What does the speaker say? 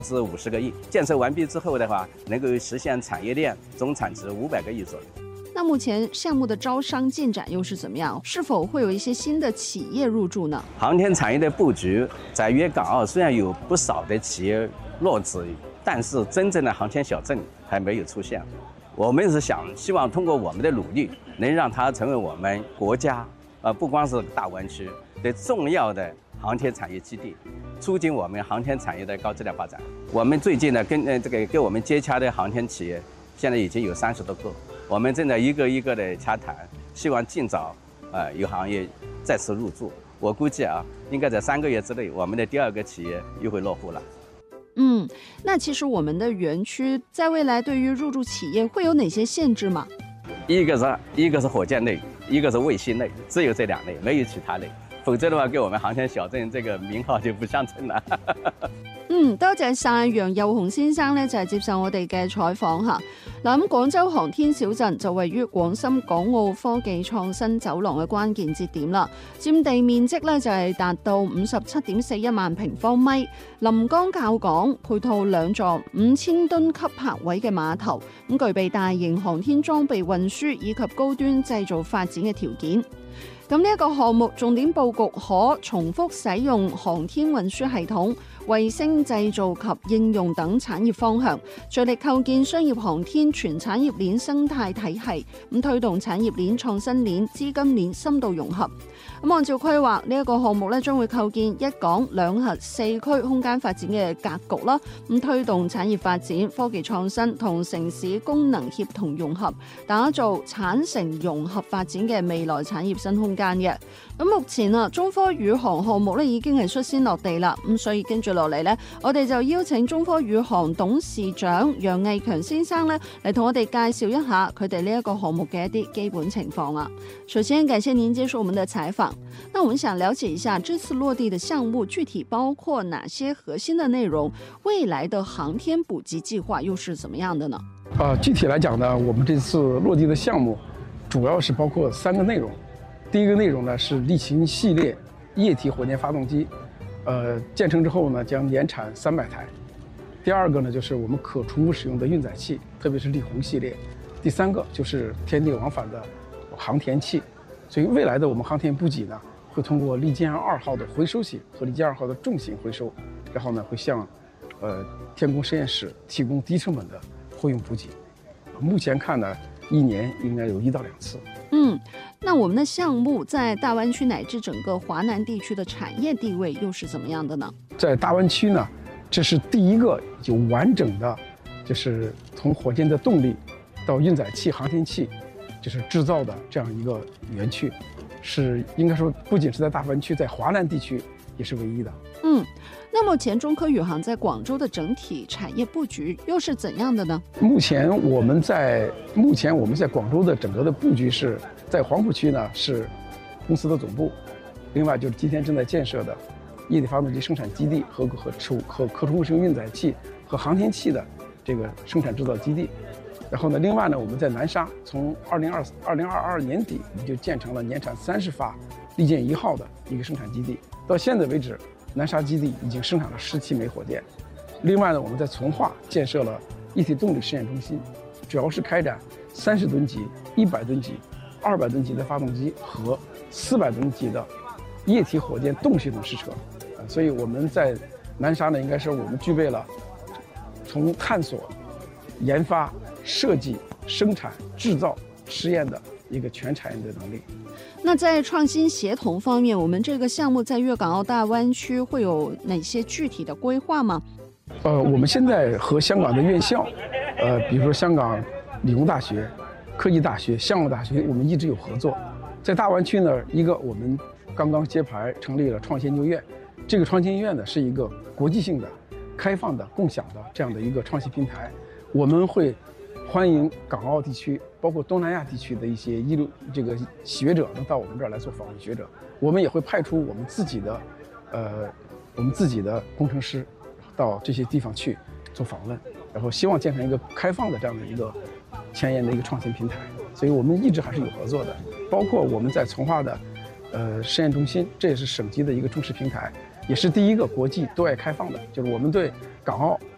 资50个亿。建设完毕之后的话，能够实现产业链总产值500个亿左右。 那目前项目的招商进展又是怎么样？是否会有一些新的企业入驻呢？ 航天产业的布局，在粤港澳虽然有不少的企业落址，但是真正的航天小镇还没有出现。我们是希望通过我们的努力，能让它成为我们国家不光是大湾区的重要的航天产业基地，促进我们航天产业的高质量发展。我们最近呢，跟我们接洽的航天企业，现在已经有30多个。我们正在一个一个的洽谈，希望尽早有行业再次入驻。我估计应该在3个月之内，我们的第2个企业又会落户了。 那其实我们的园区在未来对于入驻企业会有哪些限制吗？ 一个是火箭类，一个是卫星类，只有这2类，没有其他类。否則的話，給我們航天小鎮這個名號就不相稱啦。 多謝晒楊佑雄先生咧，就係接受我哋嘅採訪嚇。嗱，咁廣州航天小鎮就位於廣深港澳科技創新走廊嘅關鍵節點啦，佔地面積咧就係達到57.41萬平方米，臨江靠港，配套2座5000噸級泊位嘅碼頭，咁具備大型航天裝備運輸以及高端製造發展嘅條件。咁呢一個項目重點佈局可重複使用航天運輸系統、衛星製造及應用等產業方向，着力構建商業航天全產業鏈生態體系，咁推動產業鏈、創新鏈、資金鏈深度融合。咁按照規劃，呢一個項目咧將會構建1港2核4區空間發展嘅格局啦，咁推動產業發展、科技創新同城市功能協同融合，打造產城融合發展嘅未來產業新空間嘅。咁目前中科宇航項目咧已經係率先落地啦，咁所以跟住落嚟呢，我哋就邀請中科宇航董事長楊毅強先生咧嚟同我哋介紹一下佢哋呢一個項目嘅一啲基本情況啊。首先感謝您接受我們的採訪。那我們想了解一下這次落地的項目具體包括哪些核心的內容？未來的航天補給計劃又是怎麼樣的呢？ 具體來講呢，我們這次落地的項目主要是包括3個內容。第一個內容呢是力擎系列液體火箭發動機，建成之後呢將年產300台。第二個呢就是我們可重複使用的運載器，特別是力宏系列。第三個就是天地往返的航天器。所以未來的我們航天補給呢，會通過利劍2號的回收型和利劍2號的重型回收，然後呢會向天宮實驗室提供低成本的貨用補給。目前看呢，1年應該有1到2次。 那我們的項目在大灣區乃至整個華南地區的產業地位又是怎麼樣的呢？在大灣區呢， 這是第一個有完整的，就是從火箭的動力到運載器、航天器，就是製造的這樣一個園區，是應該說不僅是在大灣區，在華南地區也是唯一的。 那目前中科宇航在廣州的整體產業佈局又是怎樣的呢？ 目前我們在廣州的整個的佈局是在黃埔區呢，是公司的總部，另外就是今天正在建設的液體發動機生產基地和可重複使用運載器和航天器的這個生產製造基地。然後呢，另外呢，我們在南沙從2022年底我們就建成了年產30發利劍1號的一個生產基地，到現在為止，南沙基地已經生產了17枚火箭。另外呢，我們在從化建設了一體動力實驗中心，主要是開展30噸級、100噸級、200噸級的發動機和400噸級的液體火箭動系統試車。所以我們在南沙呢，應該是我們具備了從探索、研發、設計、生產、製造、實驗的一個全產業的能力。 那在創新協同方面，我們這個項目在粵港澳大灣區會有哪些具體的規劃嗎？ 我們現在和香港的院校，比如說香港理工大學、科技大學、香港大學，我們一直有合作。在大灣區呢，一個我們剛剛揭牌成立了創新研究院，這個創新研究院呢是一個國際性的、開放的、共享的這樣的一個創新平台。我們會歡迎港澳地區，包括東南亞地區的一些學者能到我們這兒來做訪問學者。我們也會派出我們自己的工程師到這些地方去做訪問，然後希望建成一個開放的這樣的一個前沿的一個創新平台。所以我們一直還是有合作的，包括我們在從化的實驗中心，這也是省級的一個中試平台，也是第一個國際對外開放的，就是我們對港澳